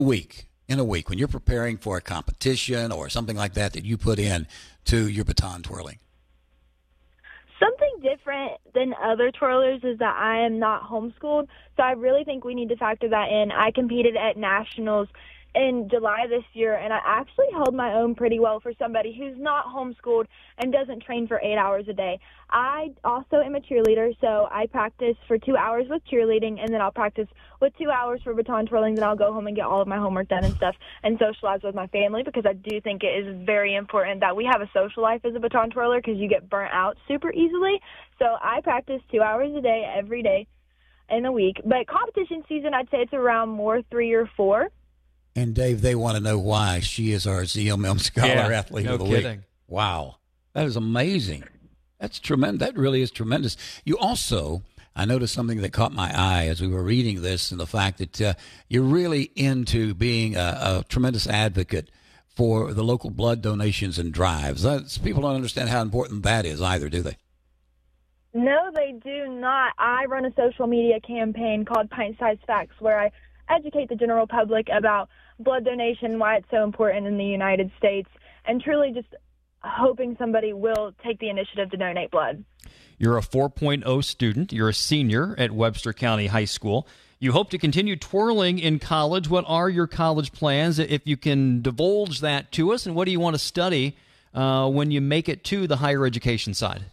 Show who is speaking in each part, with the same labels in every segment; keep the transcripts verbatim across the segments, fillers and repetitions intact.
Speaker 1: week, in a week, when you're preparing for a competition or something like that that you put in to your baton twirling?
Speaker 2: Something different than other twirlers is that I am not homeschooled, so I really think we need to factor that in. I competed at nationals in July this year, and I actually held my own pretty well for somebody who's not homeschooled and doesn't train for eight hours a day. I also am a cheerleader, so I practice for two hours with cheerleading, and then I'll practice with two hours for baton twirling, then I'll go home and get all of my homework done and stuff and socialize with my family, because I do think it is very important that we have a social life as a baton twirler, because you get burnt out super easily. So I practice two hours a day every day in a week. But competition season, I'd say it's around more three or four.
Speaker 1: And, Dave, they want to know why she is our Z M M Scholar
Speaker 3: yeah,
Speaker 1: Athlete
Speaker 3: no
Speaker 1: of the
Speaker 3: kidding.
Speaker 1: Week. Wow. That is amazing. That's tremendous. That really is tremendous. You also, I noticed something that caught my eye as we were reading this, and the fact that uh, you're really into being a, a tremendous advocate for the local blood donations and drives. That's, people don't understand how important that is either, do they?
Speaker 2: No, they do not. I run a social media campaign called Pint Size Facts, where I educate the general public about blood donation, why it's so important in the United States, and truly just hoping somebody will take the initiative to donate blood.
Speaker 3: You're a four point oh student. You're a senior at Webster County High School. You hope to continue twirling in college. What are your college plans, if you can divulge that to us, and what do you want to study uh, when you make it to the higher education side?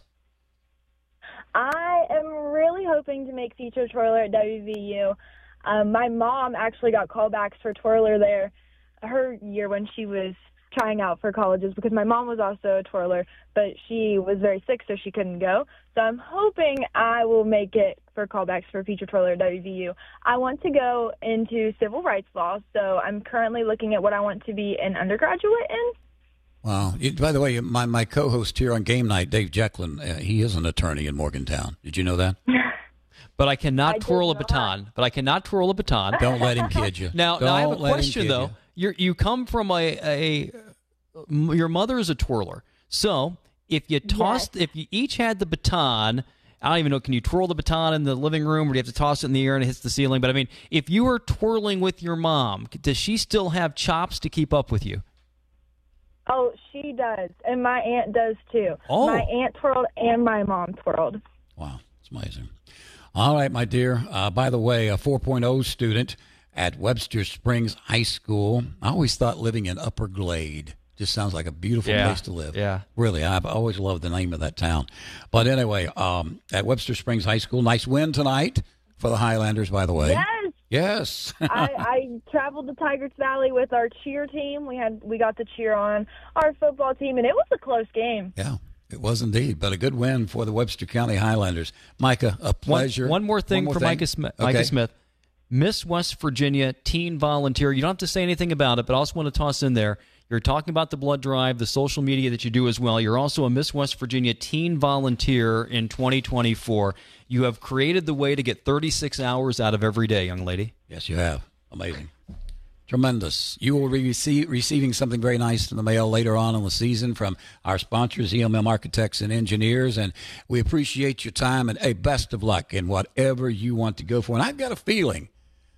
Speaker 2: I am really hoping to make feature twirler at W V U. Um, my mom actually got callbacks for twirler there her year when she was trying out for colleges, because my mom was also a twirler, but she was very sick, so she couldn't go. So I'm hoping I will make it for callbacks for feature twirler at W V U. I want to go into civil rights law, so I'm currently looking at what I want to be an undergraduate in.
Speaker 1: Wow. By the way, my, my co-host here on Game Night, Dave Jecklin, uh, he is an attorney in Morgantown. Did you know that?
Speaker 3: But I cannot
Speaker 2: I
Speaker 3: twirl a
Speaker 2: did not.
Speaker 3: baton. But I cannot twirl a baton.
Speaker 1: Don't let him kid you.
Speaker 3: Now,
Speaker 1: Don't
Speaker 3: now I have a
Speaker 1: let him
Speaker 3: question,
Speaker 1: kid
Speaker 3: though.
Speaker 1: you.
Speaker 3: You you come from a, a your mother is a twirler. So if you tossed,
Speaker 2: Yes.
Speaker 3: if you each had the baton, I don't even know, can you twirl the baton in the living room, or do you have to toss it in the air and it hits the ceiling? But I mean, if you were twirling with your mom, does she still have chops to keep up with you?
Speaker 2: Oh, she does, and my aunt does too.
Speaker 3: Oh.
Speaker 2: My aunt twirled and my mom twirled.
Speaker 1: Wow. It's amazing. All right, my dear. Uh, by the way, a four point oh student at Webster Springs High School. I always thought living in Upper Glade just sounds like a beautiful
Speaker 3: Yeah,
Speaker 1: place to live.
Speaker 3: yeah.
Speaker 1: Really, I've always loved the name of that town. But anyway, um, at Webster Springs High School, nice win tonight for the Highlanders, by the way.
Speaker 2: Yes.
Speaker 1: Yes.
Speaker 2: I, I traveled to Tigers Valley with our cheer team. We had we got to cheer on our football team, and it was a close game.
Speaker 1: Yeah, it was indeed. But a good win for the Webster County Highlanders. Micah, a pleasure.
Speaker 3: One, one more thing
Speaker 1: One more
Speaker 3: for
Speaker 1: thing.
Speaker 3: Micah Smith.
Speaker 1: Okay.
Speaker 3: Micah Smith, Miss West Virginia Teen Volunteer. You don't have to say anything about it, but I also want to toss in there. You're talking about the blood drive, the social media that you do as well. You're also a Miss West Virginia Teen Volunteer in twenty twenty-four. You have created the way to get thirty-six hours out of every day, young lady.
Speaker 1: Yes, you have. Amazing. Tremendous. You will be receive, receiving something very nice in the mail later on in the season from our sponsors, E M M Architects and Engineers, and we appreciate your time, and hey, best of luck in whatever you want to go for. And I've got a feeling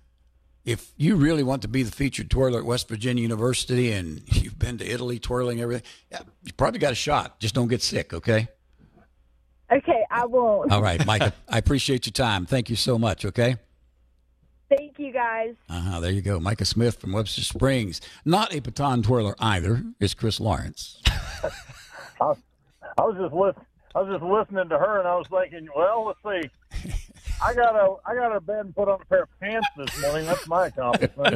Speaker 1: if you really want to be the featured twirler at West Virginia University and you've been to Italy twirling everything, yeah, you probably got a shot. Just don't get sick, okay?
Speaker 2: Okay, I won't.
Speaker 1: All right, Micah, I appreciate your time. Thank you so much, okay?
Speaker 2: Thank you, guys.
Speaker 1: Uh-huh, there you go. Micah Smith from Webster Springs. Not a baton twirler either. It's Chris Lawrence.
Speaker 4: I, I was just listen, I was just listening to her, and I was thinking, well, let's see. I got a I got a bed and put on a pair of pants this morning. That's my accomplishment.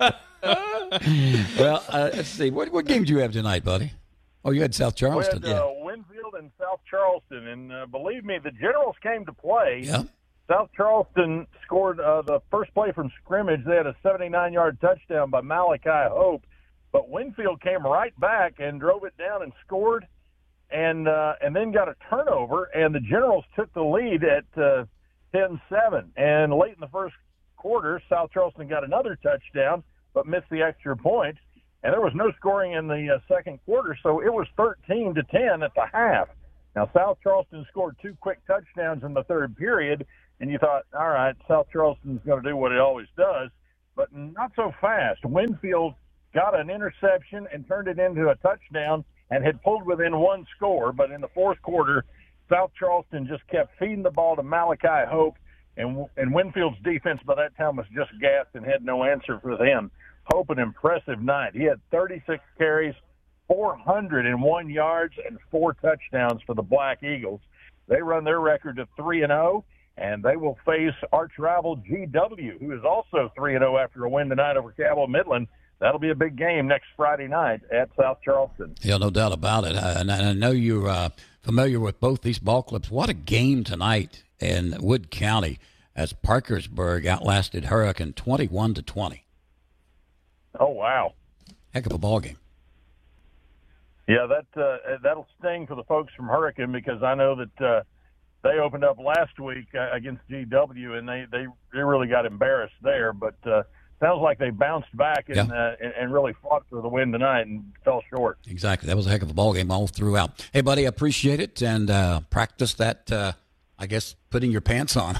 Speaker 1: Well, uh, let's see. What what game do you have tonight, buddy? Oh, you had South
Speaker 4: We
Speaker 1: Charleston.
Speaker 4: had uh, Winfield and South Charleston, and uh, believe me, the Generals came to play.
Speaker 1: yeah.
Speaker 4: South Charleston scored uh, the first play from scrimmage. They had a seventy-nine yard touchdown by Malachi Hope, but Winfield came right back and drove it down and scored, and uh, and then got a turnover, and the Generals took the lead at uh, ten seven. And late in the first quarter, South Charleston got another touchdown, but missed the extra point, and there was no scoring in the uh, second quarter, so it was thirteen to ten at the half. Now, South Charleston scored two quick touchdowns in the third period, and you thought, all right, South Charleston's going to do what it always does. but not so fast. Winfield got an interception and turned it into a touchdown and had pulled within one score. But in the fourth quarter, South Charleston just kept feeding the ball to Malachi Hope, and, and Winfield's defense by that time was just gassed and had no answer for them. Hope, an impressive night. He had thirty-six carries, four hundred one yards, and four touchdowns for the Black Eagles. They run their record to three and oh, and they will face arch rival G W, who is also three and oh after a win tonight over Cabell Midland. That'll be a big game next Friday night at South Charleston.
Speaker 1: Yeah, no doubt about it. I, and I know you're uh, familiar with both these ball clubs. What a game tonight in Wood County as Parkersburg outlasted Hurricane twenty-one to twenty.
Speaker 4: Oh, wow.
Speaker 1: Heck of a ball game.
Speaker 4: Yeah, that, uh, that'll sting for the folks from Hurricane, because I know that uh, they opened up last week uh, against G W, and they, they, they really got embarrassed there. But uh, sounds like they bounced back and,
Speaker 1: yeah.
Speaker 4: uh, and, and really fought for the win tonight and fell short.
Speaker 1: Exactly. That was a heck of a ball game all throughout. Hey, buddy, I appreciate it, and uh, practice that, uh, I guess, putting your pants on.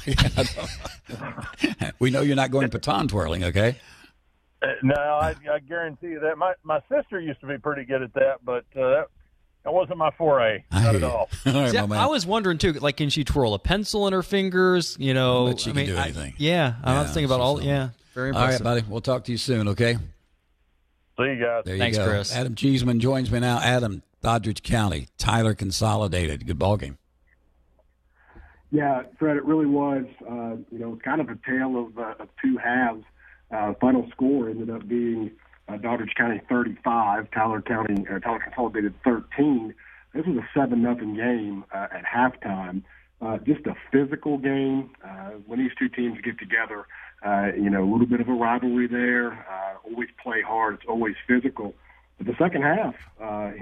Speaker 1: We know you're not going baton twirling, okay?
Speaker 4: Uh, no, I, I guarantee you that. My my sister used to be pretty good at that, but uh, that, that wasn't my foray. Not at all.
Speaker 1: all right,
Speaker 3: See, I was wondering, too, like, can she twirl a pencil in her fingers? You know,
Speaker 1: I bet she
Speaker 3: I
Speaker 1: can
Speaker 3: mean,
Speaker 1: do
Speaker 3: I,
Speaker 1: anything.
Speaker 3: yeah, I
Speaker 1: Yeah,
Speaker 3: was thinking about all,
Speaker 1: so.
Speaker 3: yeah, very
Speaker 1: All
Speaker 3: impressive.
Speaker 1: right, buddy. We'll talk to you soon, okay?
Speaker 4: See you guys.
Speaker 1: There you
Speaker 3: Thanks,
Speaker 1: go.
Speaker 3: Chris.
Speaker 1: Adam Cheeseman joins me now. Adam, Doddridge County, Tyler Consolidated. Good ball game.
Speaker 5: Yeah, Fred, it really was. Uh, you know, it's kind of a tale of, uh, of two halves. Uh, final score ended up being uh, Doddridge County thirty-five, Tyler County, uh, Tyler Consolidated thirteen. This was a seven nothing game uh, at halftime. Uh, just a physical game. Uh, when these two teams get together, uh, you know, a little bit of a rivalry there. Uh, always play hard. It's always physical. But the second half, uh,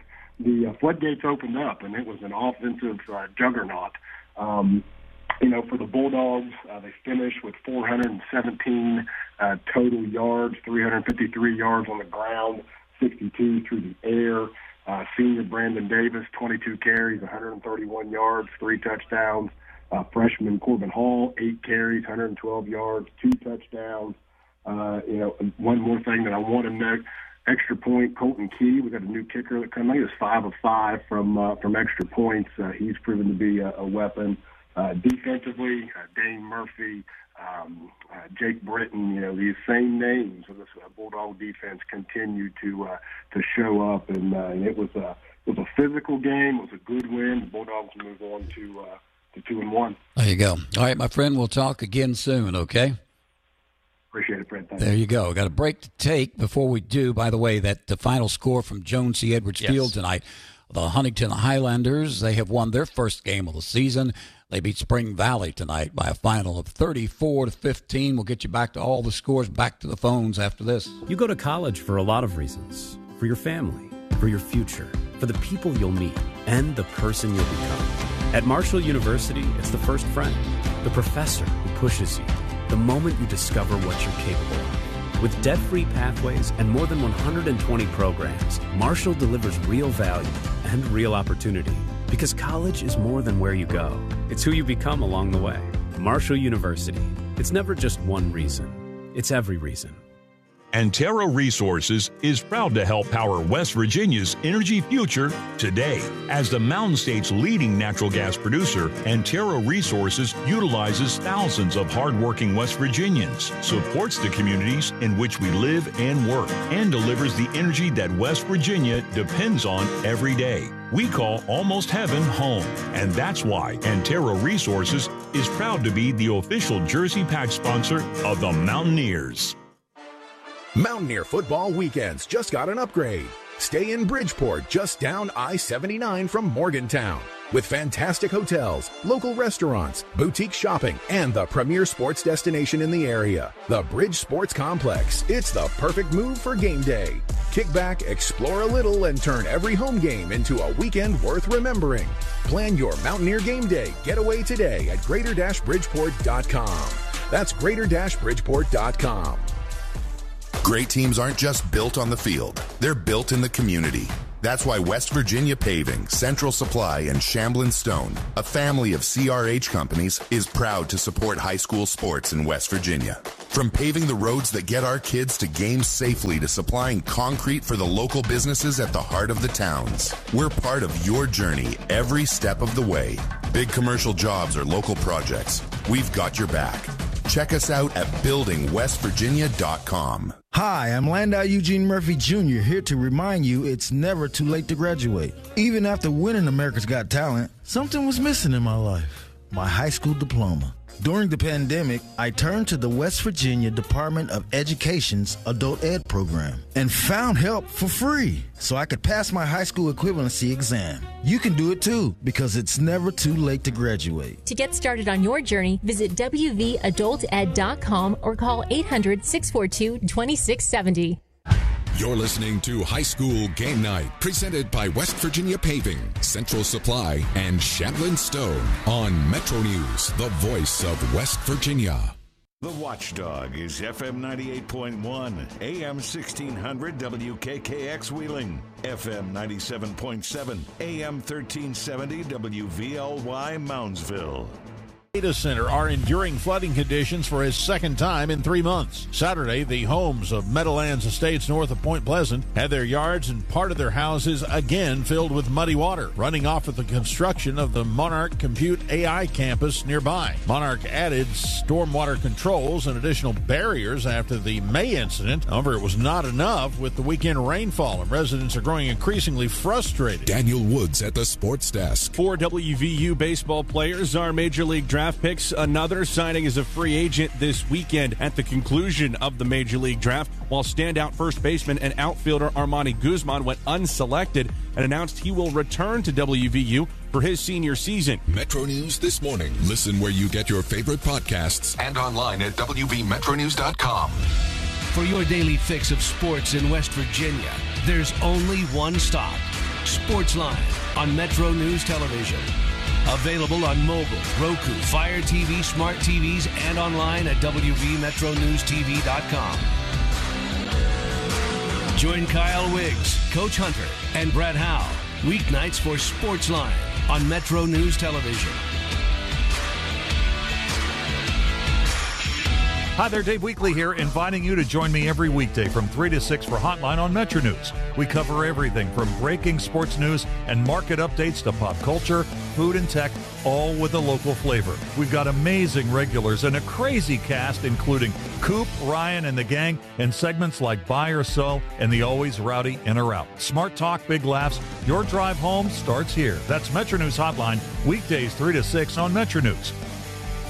Speaker 5: the uh, floodgates opened up, and it was an offensive uh, juggernaut. Um, you know, for the Bulldogs, uh, they finished with four hundred seventeen uh, total yards, three hundred fifty-three yards on the ground, sixty-two through the air. Uh, senior Brandon Davis, twenty-two carries, one hundred thirty-one yards, three touchdowns. Uh, freshman Corbin Hall, eight carries, one hundred twelve yards, two touchdowns. Uh, you know, one more thing that I want to note, extra point, Colton Key. We got a new kicker that come in. He was five of five from uh, from extra points. Uh, he's proven to be a, a weapon. Uh, defensively, uh, Dane Murphy, um, uh, Jake Britton, you know, these same names of this uh, Bulldog defense continue to uh, to show up, and, uh, and it was a it was a physical game. It was a good win. The Bulldogs move on to uh, to two and one.
Speaker 1: There you go. All right, my friend, we'll talk again soon, okay?
Speaker 5: Appreciate it, Fred. Thanks.
Speaker 1: There you go. Got a break to take. Before we do, by the way, that the final score from Jones C. Edwards
Speaker 3: Yes.
Speaker 1: Field tonight, the Huntington Highlanders, they have won their first game of the season. They beat Spring Valley tonight by a final of thirty-four to fifteen. We'll get you back to all the scores, back to the phones after this.
Speaker 6: You go to college for a lot of reasons. For your family, for your future, for the people you'll meet, and the person you'll become. At Marshall University, it's the first friend, the professor who pushes you, the moment you discover what you're capable of. With debt-free pathways and more than one hundred twenty programs, Marshall delivers real value and real opportunity. Because college is more than where you go. It's who you become along the way. Marshall University. It's never just one reason. It's every reason.
Speaker 7: Antero Resources is proud to help power West Virginia's energy future today. As the Mountain State's leading natural gas producer, Antero Resources utilizes thousands of hardworking West Virginians, supports the communities in which we live and work, and delivers the energy that West Virginia depends on every day. We call Almost Heaven home, and that's why Antero Resources is proud to be the official jersey patch sponsor of the Mountaineers.
Speaker 8: Mountaineer football weekends just got an upgrade. Stay in Bridgeport, just down I seventy-nine from Morgantown. With fantastic hotels, local restaurants, boutique shopping, and the premier sports destination in the area, the Bridge Sports Complex. It's the perfect move for game day. Kick back, explore a little, and turn every home game into a weekend worth remembering. Plan your Mountaineer game day getaway today at greater bridgeport dot com. That's greater bridgeport dot com.
Speaker 9: Great teams aren't just built on the field. They're built in the community. That's why West Virginia Paving, Central Supply, and Shamblin Stone, a family of C R H companies, is proud to support high school sports in West Virginia. From paving the roads that get our kids to games safely to supplying concrete for the local businesses at the heart of the towns, we're part of your journey every step of the way. Big commercial jobs or local projects, we've got your back. Check us out at building west virginia dot com.
Speaker 10: Hi, I'm Landau Eugene Murphy Junior here to remind you it's never too late to graduate. Even after winning America's Got Talent, something was missing in my life: my high school diploma. During the pandemic, I turned to the West Virginia Department of Education's Adult Ed program and found help for free so I could pass my high school equivalency exam. You can do it too, because it's never too late to graduate.
Speaker 11: To get started on your journey, visit w v adult ed dot com or call eight hundred, six four two, two six seven zero.
Speaker 12: You're listening to High School Game Night, presented by West Virginia Paving, Central Supply, and Shantlin Stone on Metro News, the voice of West Virginia.
Speaker 13: The Watchdog is F M ninety-eight point one, A M sixteen hundred W K K X Wheeling, F M ninety-seven point seven, A M thirteen seventy W V L Y Moundsville.
Speaker 14: Data Center are enduring flooding conditions for a second time in three months. Saturday, the homes of Meadowlands Estates north of Point Pleasant had their yards and part of their houses again filled with muddy water, running off with the construction of the Monarch Compute A I campus nearby. Monarch added stormwater controls and additional barriers after the May incident. However, it was not enough with the weekend rainfall, and residents are growing increasingly frustrated.
Speaker 12: Daniel Woods at the Sports Desk.
Speaker 15: Four W V U baseball players are Major League Draft picks. Another signing as a free agent this weekend at the conclusion of the Major League Draft, while standout first baseman and outfielder Armani Guzman went unselected and announced he will return to W V U for his senior season.
Speaker 12: Metro News This Morning. Listen where you get your favorite podcasts and online at w v metro news dot com.
Speaker 16: For your daily fix of sports in West Virginia, there's only one stop: Sportsline on Metro News Television. Available on mobile, Roku, Fire T V, smart T Vs, and online at w v metro news t v dot com. Join Kyle Wiggs, Coach Hunter, and Brad Howe weeknights for Sportsline on Metro News Television.
Speaker 17: Hi there, Dave Weekley here, inviting you to join me every weekday from three to six for Hotline on Metro News. We cover everything from breaking sports news and market updates to pop culture, food, and tech, all with a local flavor. We've got amazing regulars and a crazy cast, including Coop, Ryan, and the gang, and segments like Buy or Sell and the always rowdy In or Out. Smart talk, big laughs. Your drive home starts here. That's Metro News Hotline, weekdays three to six on Metro News.